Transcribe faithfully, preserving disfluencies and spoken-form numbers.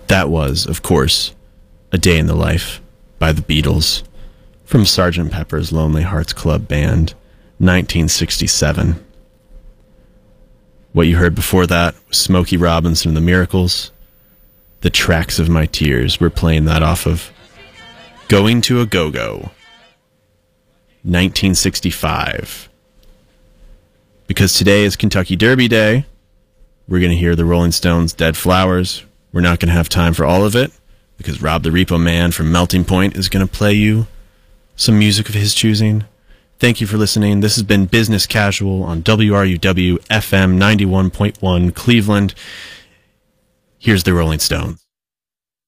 That was, of course, A Day in the Life by the Beatles from Sergeant Pepper's Lonely Hearts Club Band, nineteen sixty-seven. What you heard before that was Smokey Robinson and the Miracles. The Tracks of My Tears. We're playing that off of Going to a Go-Go, nineteen sixty-five. Because today is Kentucky Derby Day, we're going to hear the Rolling Stones' Dead Flowers. We're not going to have time for all of it, because Rob the Repo Man from Melting Point is going to play you some music of his choosing. Thank you for listening. This has been Business Casual on W R U W F M ninety-one point one Cleveland. Here's the Rolling Stones.